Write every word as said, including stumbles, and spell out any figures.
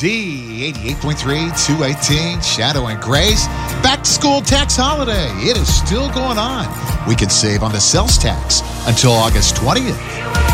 Z eighty-eight point three, two eighteen, Shadow and Grace. Back to school tax holiday. It is still going on. We can save on the sales tax until August twentieth.